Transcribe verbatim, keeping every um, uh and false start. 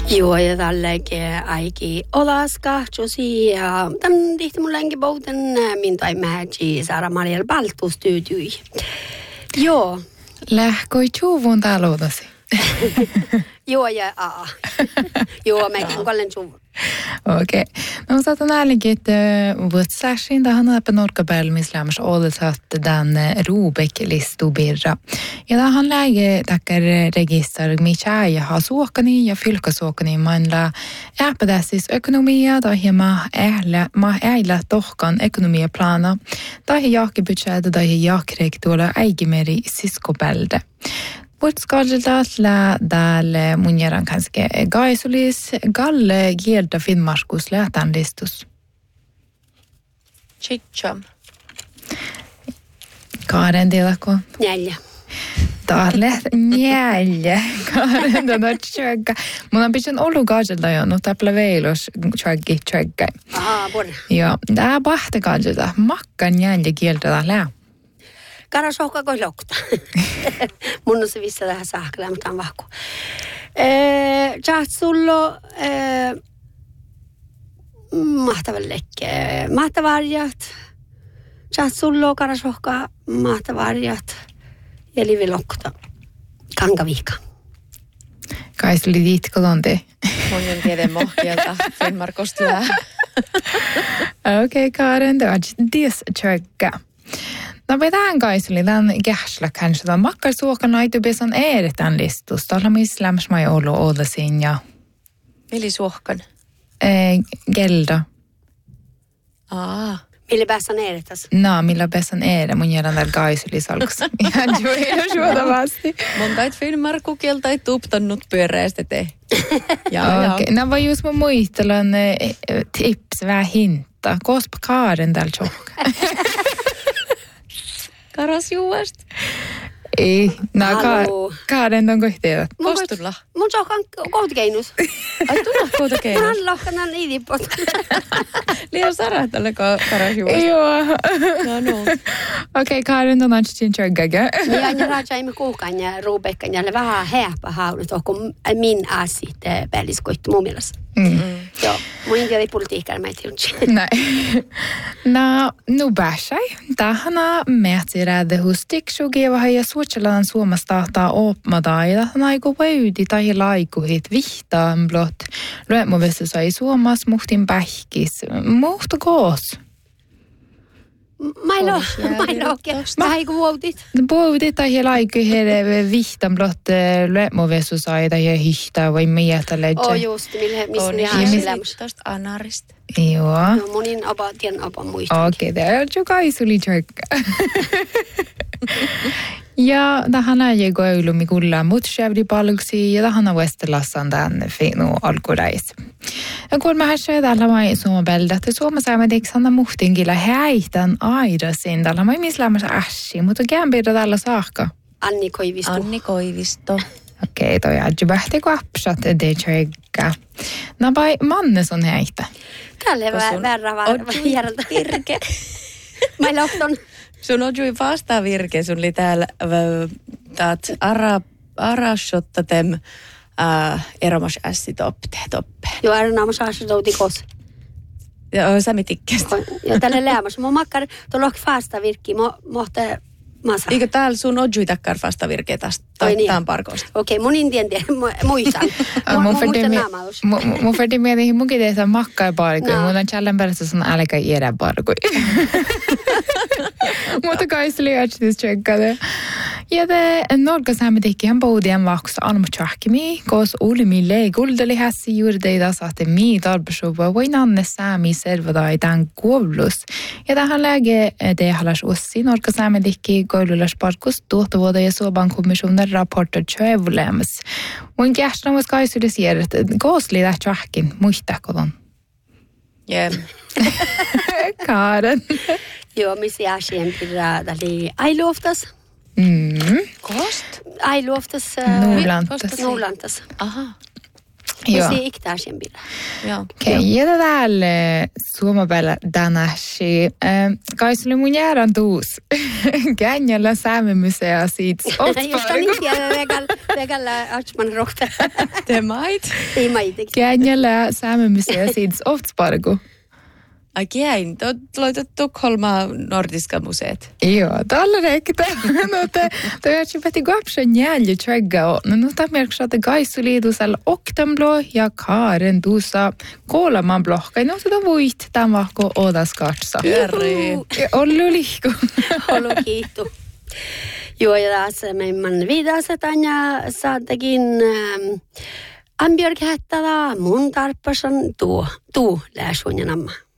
Joo, ja tälläkin aiki olaska, josi, ja tämän tihti mun länki bouten min tai mäji Sara Mariel Baltu studioi. Joo. Lähkoi chuvun taloudasi. Joo, ja aa. Joo, mäkin kollen chuvun. Okei. No saatan äälinkin, että vuotsärsin tähän on norkapäällä, missä lämmäs odotat den Rubek-listu birra. Ja tähän läge tackar register mikä ja har suokani ja fylkasuokani manla äpädäsis ekonomia tai hieman ählä, ma ählä tohkan ekonomiaplana tai jahkebudget tai jahkrektuolla äigimeri siskopälde. Vuotskadilta täällä munjeran kanssa gaisulis galle kieltä Finnmarkus lähtään listus. Chicham. Karen tilako? Neljä. Täällä neljä. Karen tätä tjögga. Mun on pitän ollut gaadilta jo, no täpälä veilos tjöggi tjögga. Aha, vuoden. Joo, tää pahte gaadilta. Makka neljä kieltä täällä. Karasohka koi lokta. Mun on se vissa tähän saakkaan, mutta on vahku. Tjahtsullo, mahtavan lekke, mahtavarjat. Tjahtsullo, karasohka, mahtavarjat. Ja livi lokta. Kankaviikka. Kai se oli viitkolonti. Mun en tiedä mohkielta Finnmarkosta. Okei, Karen, det var des tjögga. No vetään kaisuli tämän käsillä kanssa. Tämä makkar suokan laitubesan erittäin listus. Tällä missä lämmäs mä ei ollut ollasin ja... Mili suokan? Ee, gelda. Aa. Millä päässä on erittäs? No, millä besan eri. Mun jäädän täällä kaisuli salkussa. Ihan juuri suotavasti. Mun tait Finnmarkkukieltä ei tuptannut pyöreästi te. Ja, okei. No, vaan just mä muistelen tips vähän hinta. Koska Karen täällä tjohka. Karas juuasta. Ei, no ka- Karen on kohteella. Kostulla. Mun sohkan koutikeinus. Ai tulla koutikeinus? Mä lohkanan idipot. Liian sarahtalle karas juuasta. Joo. No no. Okei, Karen on ansin tjöggaga. Ja aina rajaimme kuukan ja Rubekkan ja vähän heäpä haulut, kun min asit päälliskoittu mun mielestä. Mm. Joo, mun en tiedä politiikkaa, mä ei tiedä. Nej. No, nu bärsai. Tahana mätsiräde hustiksugiva ja suotselan Suomesta tahtaa oopmadaida. Naiku väydi tai laikuhit vihtaan blott. Luemovessa sai Suomas muhtin pähkis. Muhtu koos. Mä en ole, mä en ole. Mä ei kuutit. Puhutit tai laikuhit vihtaan blott. Luemovessa sai tai hihtaa vai mietä ledge. Oh just, missä ne on elämässä. Tuosta anarista. Joo. No monin apa, tien apa muistan. Okei, det är ju kaisuli tjögga. Ja tähän ei koulumi kulla mutsävdi palksi ja tähän on Westerlassan tämän finu alkureis. Ja kun mä hässäin täällä mai Suomabelda, että Suomessa mä teikö sanna muhtinkilla häitän aidasin täällä mai mislämässä ässi, mutta kämpirä täällä saakka. Anni Koivisto. Anni Koivisto. Okei, toi adju pähti kuapsat de tjögga. No vai mannes on häitä. Tälle verran järjeltä. Virke. Mä ei lohton. Sun on jui vasta virke, sun oli täällä taat ara, arashotta tem äh, eromas ässi toppe, toppe. Joo, ärnaamas aassa touti kos. Joo, sä mitikkästä. Joo, tälle läämäs. Mun makkar, tuolla on vasta virkki, mo, mohte masa. Eikö täällä sun on jui takkar vasta virke tästä tämän parkosta? Okei, mun intien tiedä, muistan. Mun färdi mieli, munkin tehdään makkaa parkoja, mun on tjälleen perässä sun älkä iedä parkoja. Mutta kai se liian tjöggade. Ja det Norge saamme tekijän poudien vaksa almu tjahkimi, kos ulmi leiguldeli hässi juurde ida saatte mii tarpesuva voin anne saami servada i tämän kuollus. Ja tähän läge det halas ossi Norge saamme tekijä koululas parkus tuottavuoda ja suoban kommissioner rapporter tjövulemas. Mun käsnamas kai se sier, että kos liian tjahkin, muistako ton? Jep. Karen. Joo, missä jäsien pirra täli ailuoftas. Mm. Kost? Ailuoftas. Nuulantas. Nuulantas. Aha. Ja se iktaasien bila. Joo. Okei, ja täällä Suomen päällä tänäsi. Kaisuli mun järän tuus. Käännällä Säämemusea siitä Just on Otspargu. niin siellä vegalla Artsman rohta. Te mait? Ei maitikin. Käännällä Säämemusea siitä Otspargu. Ai kiin, loitat Tukholma Nordiska museet. Joo, tällä reikitä. No te, te järsi peti kapsen jälje trägga. No no ta merks att Kaisuli tuossa oktamblå ja Karen tuossa Kolaman blokka. No sitä voit tämän vahko odas katsa. Herri. Ollu lihku. Olu kiittu. Joo, ja taas meidän viidasetan ja saatakin ähm, Ambjörg hättävä mun tarppasan tuo, tuu lääsuun ja namma.